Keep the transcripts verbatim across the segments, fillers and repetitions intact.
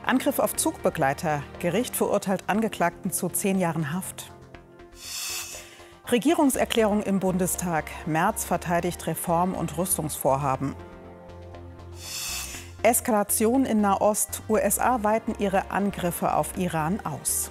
Angriff auf Zugbegleiter. Gericht verurteilt Angeklagten zu zehn Jahren Haft. Regierungserklärung im Bundestag. Merz verteidigt Reform- und Rüstungsvorhaben. Eskalation in Nahost. U S A weiten ihre Angriffe auf Iran aus.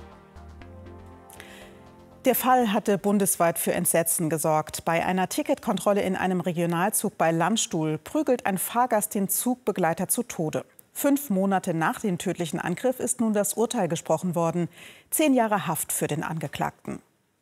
Der Fall hatte bundesweit für Entsetzen gesorgt. Bei einer Ticketkontrolle in einem Regionalzug bei Landstuhl prügelt ein Fahrgast den Zugbegleiter zu Tode. Fünf Monate nach dem tödlichen Angriff ist nun das Urteil gesprochen worden. Zehn Jahre Haft für den Angeklagten.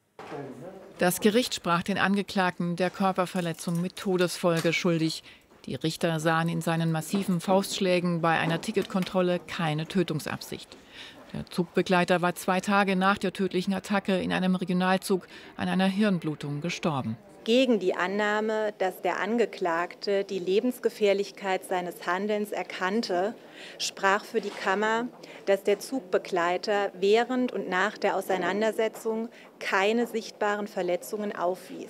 Das Gericht sprach den Angeklagten der Körperverletzung mit Todesfolge schuldig. Die Richter sahen in seinen massiven Faustschlägen bei einer Ticketkontrolle keine Tötungsabsicht. Der Zugbegleiter war zwei Tage nach der tödlichen Attacke in einem Regionalzug an einer Hirnblutung gestorben. Gegen die Annahme, dass der Angeklagte die Lebensgefährlichkeit seines Handelns erkannte, sprach für die Kammer, dass der Zugbegleiter während und nach der Auseinandersetzung keine sichtbaren Verletzungen aufwies.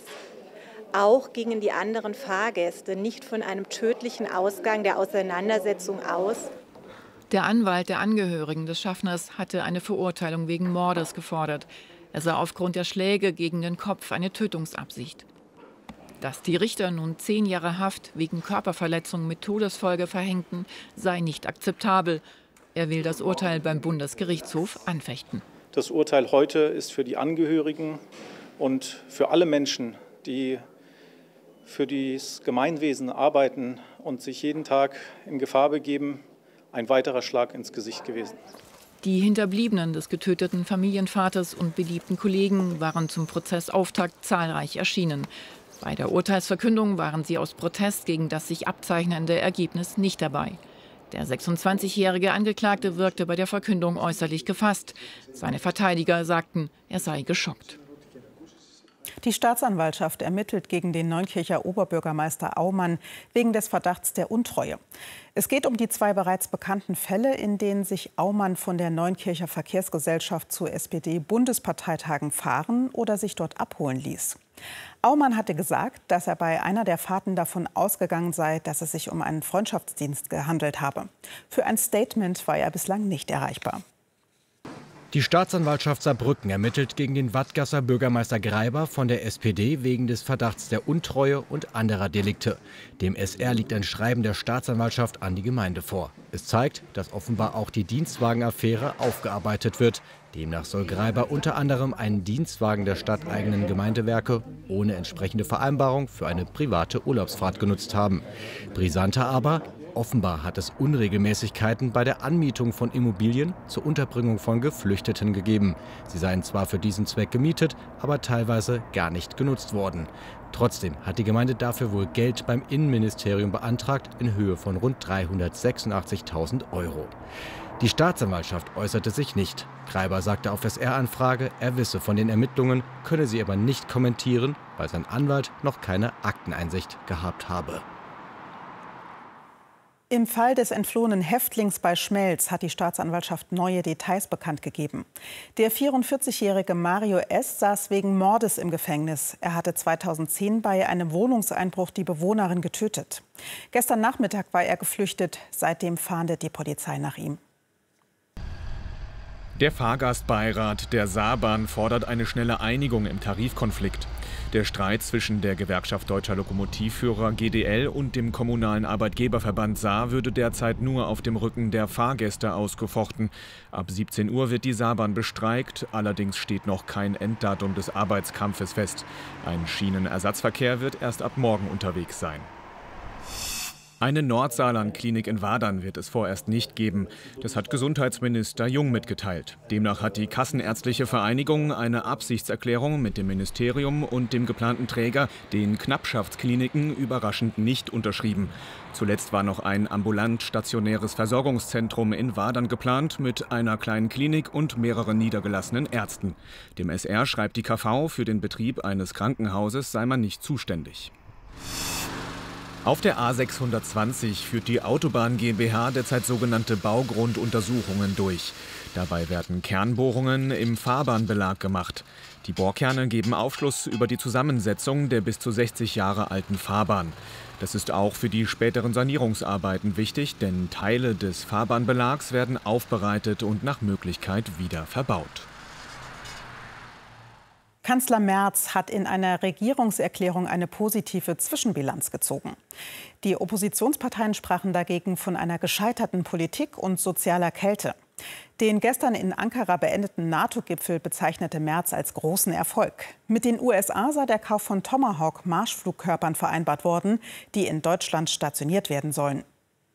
Auch gingen die anderen Fahrgäste nicht von einem tödlichen Ausgang der Auseinandersetzung aus. Der Anwalt der Angehörigen des Schaffners hatte eine Verurteilung wegen Mordes gefordert. Er sah aufgrund der Schläge gegen den Kopf eine Tötungsabsicht. Dass die Richter nun zehn Jahre Haft wegen Körperverletzung mit Todesfolge verhängten, sei nicht akzeptabel. Er will das Urteil beim Bundesgerichtshof anfechten. Das Urteil heute ist für die Angehörigen und für alle Menschen, die für das Gemeinwesen arbeiten und sich jeden Tag in Gefahr begeben, ein weiterer Schlag ins Gesicht gewesen. Die Hinterbliebenen des getöteten Familienvaters und beliebten Kollegen waren zum Prozessauftakt zahlreich erschienen. Bei der Urteilsverkündung waren sie aus Protest gegen das sich abzeichnende Ergebnis nicht dabei. Der sechsundzwanzigjährige Angeklagte wirkte bei der Verkündung äußerlich gefasst. Seine Verteidiger sagten, er sei geschockt. Die Staatsanwaltschaft ermittelt gegen den Neunkircher Oberbürgermeister Aumann wegen des Verdachts der Untreue. Es geht um die zwei bereits bekannten Fälle, in denen sich Aumann von der Neunkircher Verkehrsgesellschaft zu S P D-Bundesparteitagen fahren oder sich dort abholen ließ. Aumann hatte gesagt, dass er bei einer der Fahrten davon ausgegangen sei, dass es sich um einen Freundschaftsdienst gehandelt habe. Für ein Statement war er bislang nicht erreichbar. Die Staatsanwaltschaft Saarbrücken ermittelt gegen den Wattgasser Bürgermeister Greiber von der S P D wegen des Verdachts der Untreue und anderer Delikte. Dem S R liegt ein Schreiben der Staatsanwaltschaft an die Gemeinde vor. Es zeigt, dass offenbar auch die Dienstwagenaffäre aufgearbeitet wird. Demnach soll Greiber unter anderem einen Dienstwagen der stadteigenen Gemeindewerke ohne entsprechende Vereinbarung für eine private Urlaubsfahrt genutzt haben. Brisanter aber: offenbar hat es Unregelmäßigkeiten bei der Anmietung von Immobilien zur Unterbringung von Geflüchteten gegeben. Sie seien zwar für diesen Zweck gemietet, aber teilweise gar nicht genutzt worden. Trotzdem hat die Gemeinde dafür wohl Geld beim Innenministerium beantragt in Höhe von rund dreihundertsechsundachtzigtausend Euro. Die Staatsanwaltschaft äußerte sich nicht. Greiber sagte auf S R-Anfrage, er wisse von den Ermittlungen, könne sie aber nicht kommentieren, weil sein Anwalt noch keine Akteneinsicht gehabt habe. Im Fall des entflohenen Häftlings bei Schmelz hat die Staatsanwaltschaft neue Details bekannt gegeben. Der vierundvierzigjährige Mario S. saß wegen Mordes im Gefängnis. Er hatte zweitausendzehn bei einem Wohnungseinbruch die Bewohnerin getötet. Gestern Nachmittag war er geflüchtet. Seitdem fahndet die Polizei nach ihm. Der Fahrgastbeirat der Saarbahn fordert eine schnelle Einigung im Tarifkonflikt. Der Streit zwischen der Gewerkschaft Deutscher Lokomotivführer G D L und dem kommunalen Arbeitgeberverband Saar würde derzeit nur auf dem Rücken der Fahrgäste ausgefochten. Ab siebzehn Uhr wird die Saarbahn bestreikt, allerdings steht noch kein Enddatum des Arbeitskampfes fest. Ein Schienenersatzverkehr wird erst ab morgen unterwegs sein. Eine Nordsaarland-Klinik in Wadern wird es vorerst nicht geben. Das hat Gesundheitsminister Jung mitgeteilt. Demnach hat die Kassenärztliche Vereinigung eine Absichtserklärung mit dem Ministerium und dem geplanten Träger, den Knappschaftskliniken, überraschend nicht unterschrieben. Zuletzt war noch ein ambulant-stationäres Versorgungszentrum in Wadern geplant mit einer kleinen Klinik und mehreren niedergelassenen Ärzten. Dem S R schreibt die K V, für den Betrieb eines Krankenhauses sei man nicht zuständig. Auf der A sechshundertzwanzig führt die Autobahn GmbH derzeit sogenannte Baugrunduntersuchungen durch. Dabei werden Kernbohrungen im Fahrbahnbelag gemacht. Die Bohrkerne geben Aufschluss über die Zusammensetzung der bis zu sechzig Jahre alten Fahrbahn. Das ist auch für die späteren Sanierungsarbeiten wichtig, denn Teile des Fahrbahnbelags werden aufbereitet und nach Möglichkeit wieder verbaut. Kanzler Merz hat in einer Regierungserklärung eine positive Zwischenbilanz gezogen. Die Oppositionsparteien sprachen dagegen von einer gescheiterten Politik und sozialer Kälte. Den gestern in Ankara beendeten NATO-Gipfel bezeichnete Merz als großen Erfolg. Mit den U S A sei der Kauf von Tomahawk-Marschflugkörpern vereinbart worden, die in Deutschland stationiert werden sollen.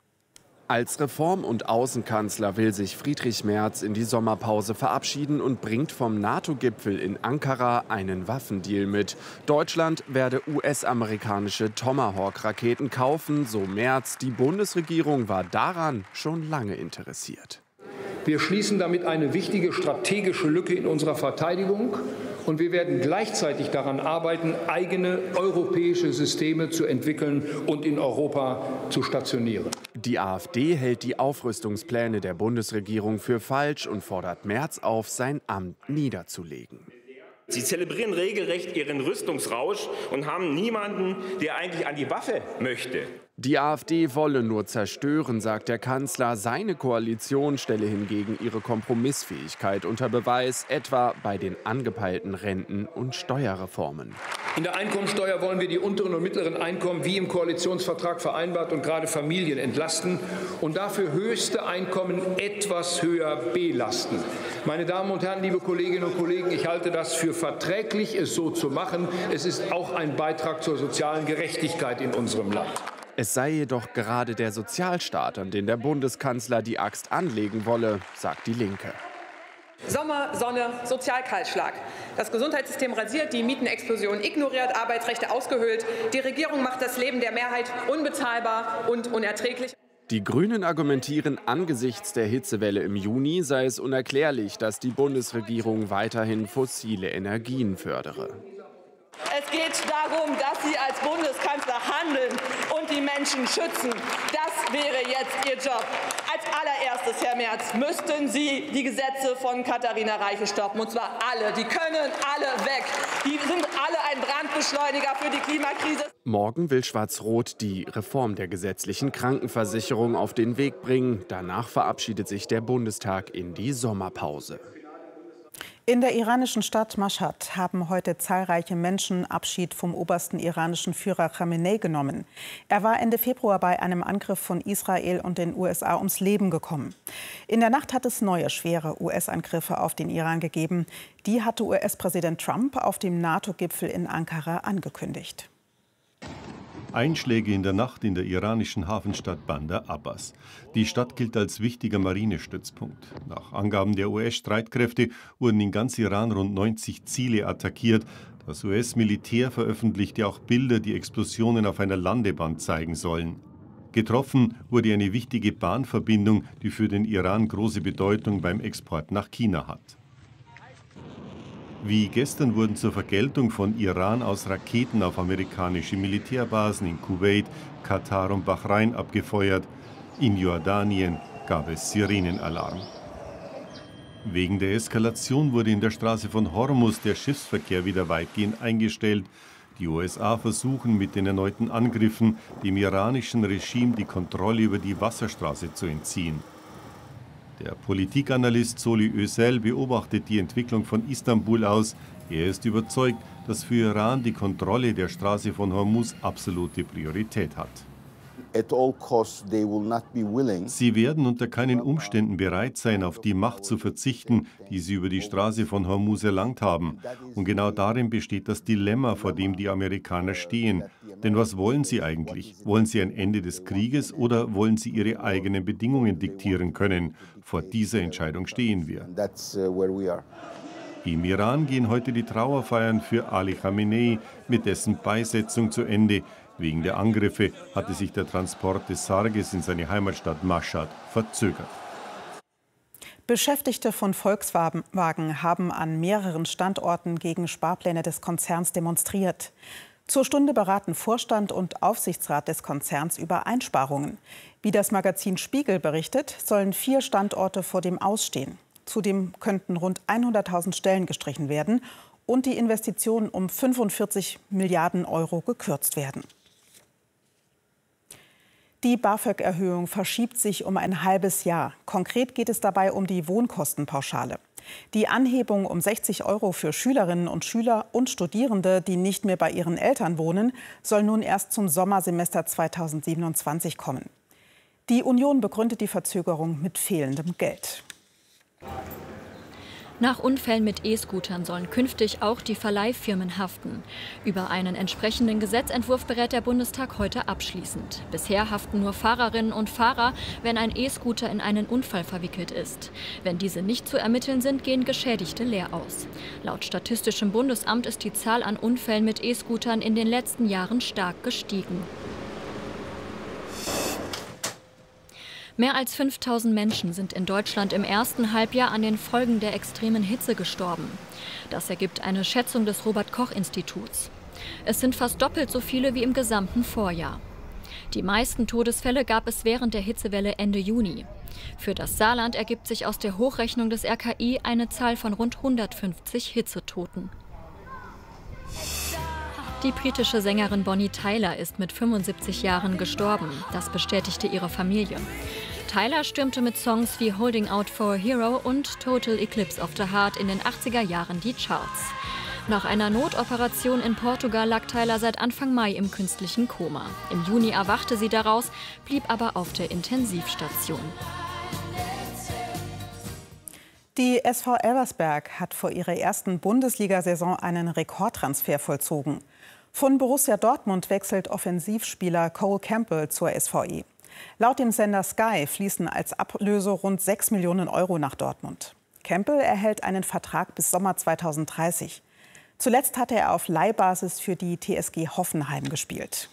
Als Reform- und Außenkanzler will sich Friedrich Merz in die Sommerpause verabschieden und bringt vom NATO-Gipfel in Ankara einen Waffendeal mit. Deutschland werde U S-amerikanische Tomahawk-Raketen kaufen, so Merz. Die Bundesregierung war daran schon lange interessiert. Wir schließen damit eine wichtige strategische Lücke in unserer Verteidigung. Und wir werden gleichzeitig daran arbeiten, eigene europäische Systeme zu entwickeln und in Europa zu stationieren. Die AfD hält die Aufrüstungspläne der Bundesregierung für falsch und fordert Merz auf, sein Amt niederzulegen. Sie zelebrieren regelrecht ihren Rüstungsrausch und haben niemanden, der eigentlich an die Waffe möchte. Die AfD wolle nur zerstören, sagt der Kanzler. Seine Koalition stelle hingegen ihre Kompromissfähigkeit unter Beweis, etwa bei den angepeilten Renten- und Steuerreformen. In der Einkommensteuer wollen wir die unteren und mittleren Einkommen wie im Koalitionsvertrag vereinbart und gerade Familien entlasten und dafür höchste Einkommen etwas höher belasten. Meine Damen und Herren, liebe Kolleginnen und Kollegen, ich halte das für verträglich, es so zu machen. Es ist auch ein Beitrag zur sozialen Gerechtigkeit in unserem Land. Es sei jedoch gerade der Sozialstaat, an den der Bundeskanzler die Axt anlegen wolle, sagt die Linke. Sommer, Sonne, Sozialkahlschlag. Das Gesundheitssystem rasiert, die Mietenexplosion ignoriert, Arbeitsrechte ausgehöhlt. Die Regierung macht das Leben der Mehrheit unbezahlbar und unerträglich. Die Grünen argumentieren, angesichts der Hitzewelle im Juni sei es unerklärlich, dass die Bundesregierung weiterhin fossile Energien fördere. Es geht darum, dass Sie als Bundeskanzler handeln und die Menschen schützen. Das wäre jetzt Ihr Job. Als allererstes, Herr Merz, müssten Sie die Gesetze von Katharina Reiche stoppen. Und zwar alle. Die können alle weg. Die sind alle ein Brandbeschleuniger für die Klimakrise. Morgen will Schwarz-Rot die Reform der gesetzlichen Krankenversicherung auf den Weg bringen. Danach verabschiedet sich der Bundestag in die Sommerpause. In der iranischen Stadt Mashhad haben heute zahlreiche Menschen Abschied vom obersten iranischen Führer Khamenei genommen. Er war Ende Februar bei einem Angriff von Israel und den U S A ums Leben gekommen. In der Nacht hat es neue schwere U S-Angriffe auf den Iran gegeben. Die hatte U S-Präsident Trump auf dem NATO-Gipfel in Ankara angekündigt. Einschläge in der Nacht in der iranischen Hafenstadt Bandar Abbas. Die Stadt gilt als wichtiger Marinestützpunkt. Nach Angaben der U S-Streitkräfte wurden in ganz Iran rund neunzig Ziele attackiert. Das U S-Militär veröffentlichte auch Bilder, die Explosionen auf einer Landebahn zeigen sollen. Getroffen wurde eine wichtige Bahnverbindung, die für den Iran große Bedeutung beim Export nach China hat. Wie gestern wurden zur Vergeltung von Iran aus Raketen auf amerikanische Militärbasen in Kuwait, Katar und Bahrain abgefeuert. In Jordanien gab es Sirenenalarm. Wegen der Eskalation wurde in der Straße von Hormuz der Schiffsverkehr wieder weitgehend eingestellt. Die U S A versuchen mit den erneuten Angriffen dem iranischen Regime die Kontrolle über die Wasserstraße zu entziehen. Der Politikanalyst Soli Ösel beobachtet die Entwicklung von Istanbul aus. Er ist überzeugt, dass für Iran die Kontrolle der Straße von Hormuz absolute Priorität hat. Sie werden unter keinen Umständen bereit sein, auf die Macht zu verzichten, die sie über die Straße von Hormuz erlangt haben. Und genau darin besteht das Dilemma, vor dem die Amerikaner stehen. Denn was wollen sie eigentlich? Wollen sie ein Ende des Krieges oder wollen sie ihre eigenen Bedingungen diktieren können? Vor dieser Entscheidung stehen wir. Im Iran gehen heute die Trauerfeiern für Ali Khamenei mit dessen Beisetzung zu Ende. Wegen der Angriffe hatte sich der Transport des Sarges in seine Heimatstadt Mashhad verzögert. Beschäftigte von Volkswagen haben an mehreren Standorten gegen Sparpläne des Konzerns demonstriert. Zur Stunde beraten Vorstand und Aufsichtsrat des Konzerns über Einsparungen. Wie das Magazin Spiegel berichtet, sollen vier Standorte vor dem Ausstehen. Zudem könnten rund hunderttausend Stellen gestrichen werden und die Investitionen um fünfundvierzig Milliarden Euro gekürzt werden. Die BAföG-Erhöhung verschiebt sich um ein halbes Jahr. Konkret geht es dabei um die Wohnkostenpauschale. Die Anhebung um sechzig Euro für Schülerinnen und Schüler und Studierende, die nicht mehr bei ihren Eltern wohnen, soll nun erst zum Sommersemester zweitausendsiebenundzwanzig kommen. Die Union begründet die Verzögerung mit fehlendem Geld. Nach Unfällen mit E-Scootern sollen künftig auch die Verleihfirmen haften. Über einen entsprechenden Gesetzentwurf berät der Bundestag heute abschließend. Bisher haften nur Fahrerinnen und Fahrer, wenn ein E-Scooter in einen Unfall verwickelt ist. Wenn diese nicht zu ermitteln sind, gehen Geschädigte leer aus. Laut Statistischem Bundesamt ist die Zahl an Unfällen mit E-Scootern in den letzten Jahren stark gestiegen. Mehr als fünftausend Menschen sind in Deutschland im ersten Halbjahr an den Folgen der extremen Hitze gestorben. Das ergibt eine Schätzung des Robert-Koch-Instituts. Es sind fast doppelt so viele wie im gesamten Vorjahr. Die meisten Todesfälle gab es während der Hitzewelle Ende Juni. Für das Saarland ergibt sich aus der Hochrechnung des R K I eine Zahl von rund hundertfünfzig Hitzetoten. Die britische Sängerin Bonnie Tyler ist mit fünfundsiebzig Jahren gestorben. Das bestätigte ihre Familie. Tyler stürmte mit Songs wie Holding Out for a Hero und Total Eclipse of the Heart in den achtziger Jahren die Charts. Nach einer Notoperation in Portugal lag Tyler seit Anfang Mai im künstlichen Koma. Im Juni erwachte sie daraus, blieb aber auf der Intensivstation. Die S V Elversberg hat vor ihrer ersten Bundesliga-Saison einen Rekordtransfer vollzogen. Von Borussia Dortmund wechselt Offensivspieler Cole Campbell zur S V E. Laut dem Sender Sky fließen als Ablöse rund sechs Millionen Euro nach Dortmund. Campbell erhält einen Vertrag bis Sommer zweitausenddreißig. Zuletzt hatte er auf Leihbasis für die T S G Hoffenheim gespielt.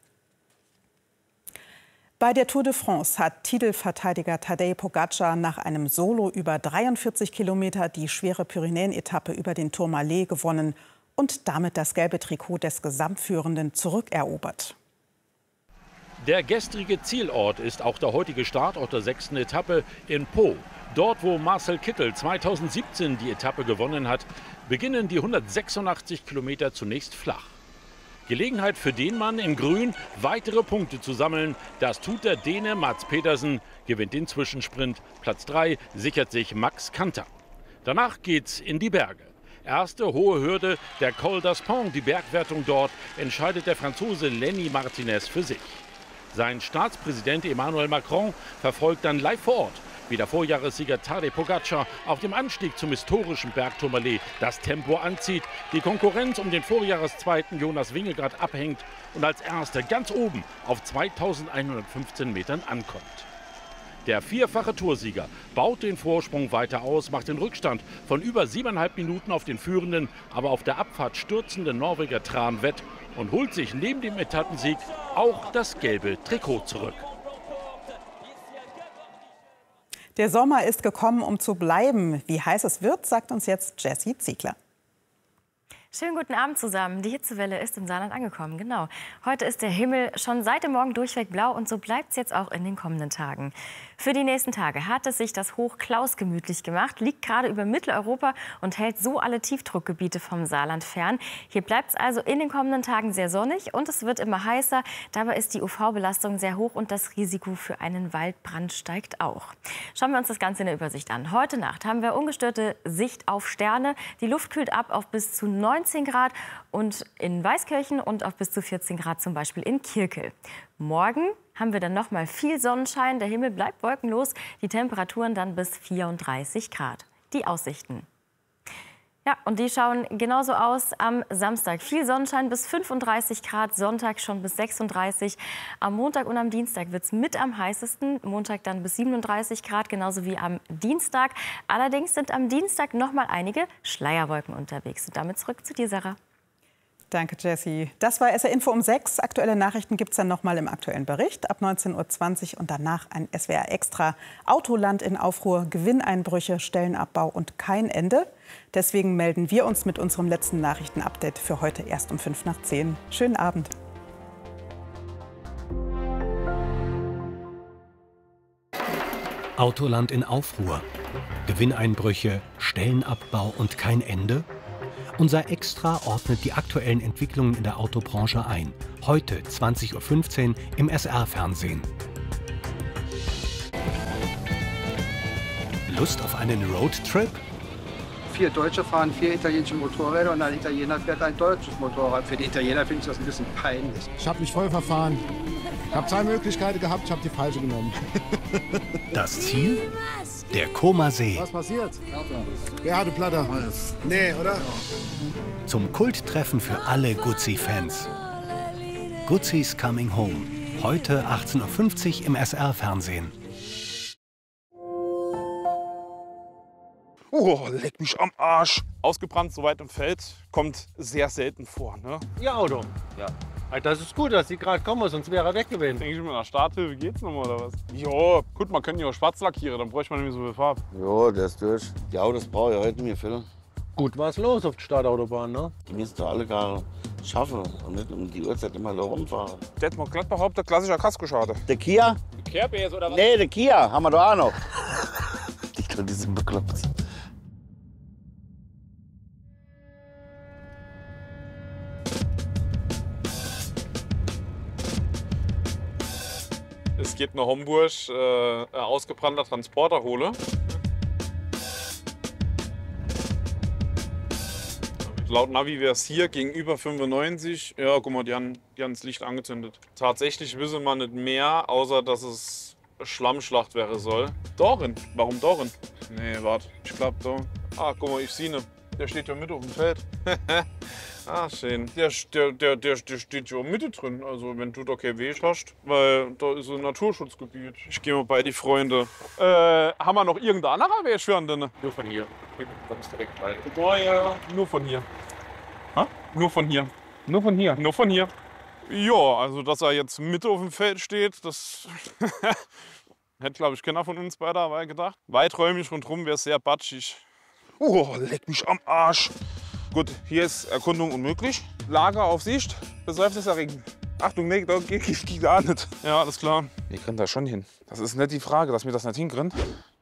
Bei der Tour de France hat Titelverteidiger Tadej Pogačar nach einem Solo über dreiundvierzig Kilometer die schwere Pyrenäen-Etappe über den Tourmalet gewonnen und damit das gelbe Trikot des Gesamtführenden zurückerobert. Der gestrige Zielort ist auch der heutige Startort der sechsten Etappe in Pau. Dort, wo Marcel Kittel zweitausendsiebzehn die Etappe gewonnen hat, beginnen die hundertsechsundachtzig Kilometer zunächst flach. Gelegenheit für den Mann in Grün, weitere Punkte zu sammeln. Das tut der Däne Mads Pedersen, gewinnt den Zwischensprint. Platz drei sichert sich Max Kanter. Danach geht's in die Berge. Erste hohe Hürde der Col d'Aspin, die Bergwertung dort, entscheidet der Franzose Lenny Martinez für sich. Sein Staatspräsident Emmanuel Macron verfolgt dann live vor Ort, wie der Vorjahressieger Tadej Pogačar auf dem Anstieg zum historischen Berg Tourmalet das Tempo anzieht, die Konkurrenz um den Vorjahreszweiten Jonas Vingegaard abhängt und als Erster ganz oben auf zweitausendeinhundertfünfzehn Metern ankommt. Der vierfache Toursieger baut den Vorsprung weiter aus, macht den Rückstand von über siebeneinhalb Minuten auf den führenden, aber auf der Abfahrt stürzenden Norweger Tran wett und holt sich neben dem Etappensieg auch das gelbe Trikot zurück. Der Sommer ist gekommen, um zu bleiben. Wie heiß es wird, sagt uns jetzt Jessie Ziegler. Schönen guten Abend zusammen. Die Hitzewelle ist im Saarland angekommen, genau. Heute ist der Himmel schon seit dem Morgen durchweg blau und so bleibt es jetzt auch in den kommenden Tagen. Für die nächsten Tage hat es sich das Hoch Klaus gemütlich gemacht, liegt gerade über Mitteleuropa und hält so alle Tiefdruckgebiete vom Saarland fern. Hier bleibt es also in den kommenden Tagen sehr sonnig und es wird immer heißer. Dabei ist die U V-Belastung sehr hoch und das Risiko für einen Waldbrand steigt auch. Schauen wir uns das Ganze in der Übersicht an. Heute Nacht haben wir ungestörte Sicht auf Sterne. Die Luft kühlt ab auf bis zu neunzehn Grad und in Weißkirchen und auf bis zu vierzehn Grad zum Beispiel in Kirkel. Morgen haben wir dann noch mal viel Sonnenschein. Der Himmel bleibt wolkenlos. Die Temperaturen dann bis vierunddreißig Grad. Die Aussichten. Ja, und die schauen genauso aus am Samstag. Viel Sonnenschein bis fünfunddreißig Grad, Sonntag schon bis sechsunddreißig. Am Montag und am Dienstag wird es mit am heißesten. Montag dann bis siebenunddreißig Grad, genauso wie am Dienstag. Allerdings sind am Dienstag noch mal einige Schleierwolken unterwegs. Und damit zurück zu dir, Sarah. Danke, Jessie. Das war S R Info um sechs. Aktuelle Nachrichten gibt es dann noch mal im aktuellen Bericht ab neunzehn Uhr zwanzig und danach ein S W R Extra. Autoland in Aufruhr, Gewinneinbrüche, Stellenabbau und kein Ende. Deswegen melden wir uns mit unserem letzten Nachrichtenupdate für heute erst um fünf nach zehn. Schönen Abend. Autoland in Aufruhr, Gewinneinbrüche, Stellenabbau und kein Ende? Unser Extra ordnet die aktuellen Entwicklungen in der Autobranche ein. Heute zwanzig Uhr fünfzehn im S R-Fernsehen. Lust auf einen Roadtrip? Vier Deutsche fahren vier italienische Motorräder und ein Italiener fährt ein deutsches Motorrad. Für die Italiener finde ich das ein bisschen peinlich. Ich habe mich voll verfahren. Ich habe zwei Möglichkeiten gehabt, ich habe die falsche genommen. Das Ziel? Der Comer See. Was passiert? Wer hatte Platter? Nee, oder? Zum Kulttreffen für alle Guzzi-Fans. Guzzi's Coming Home. Heute achtzehn Uhr fünfzig im S R-Fernsehen. Oh, leck mich am Arsch. Ausgebrannt so weit im Feld kommt sehr selten vor, ne? Ihr Auto? Ja. Das ist gut, dass Sie gerade kommen, sonst wäre er weg gewesen. Denke ich mit einer Starthilfe geht's nochmal oder was? Jo, gut, man könnte ja auch schwarz lackieren, dann bräuchte man nämlich so viel Farbe. Jo, der ist durch. Die Autos brauche ich heute nicht viel. Gut was los auf der Startautobahn, ne? Die müssen doch alle gar schaffen und nicht um die Uhrzeit immer da rumfahren. Der hat mal glatt behauptet, klassischer Kaskoschade. Der Kia? Care Bears oder was? Nee, der Kia haben wir doch auch noch. Ich glaube, die sind bekloppt. Es geht nach Homburg, äh, ausgebrannter Transporter hole. Laut Navi wäre es hier gegenüber fünfundneunzig. Ja, guck mal, die haben, die haben das Licht angezündet. Tatsächlich wisse man nicht mehr, außer dass es Schlammschlacht wäre soll. Dorin. Warum Dorin? Nee, warte. Ich glaube da. Ah, guck mal, ich sehe ihn. Der steht ja mit auf dem Feld. Ah, schön. Der, der, der, der, der steht ja Mitte drin, also wenn du da keinen Weg hast, weil da ist ein Naturschutzgebiet. Ich gehe mal bei die Freunde. Äh, haben wir noch irgendeinen anderen Weg für denn? Nur von hier. Ganz direkt bei. Oh ja. Nur von hier. Ha? Nur von hier. Nur von hier? Nur von hier. Ja, also dass er jetzt Mitte auf dem Feld steht, das hätte, glaube ich, keiner von uns beiden dabei gedacht. Weiträumig rundherum wäre es sehr batschig. Oh, leck mich am Arsch. Gut, hier ist Erkundung unmöglich. Lager auf Sicht, Besäufniserregend. Achtung, nee, da geht ich gar nicht. Ja, alles klar. Wir können da schon hin. Das ist nicht die Frage, dass wir das nicht hinkriegen.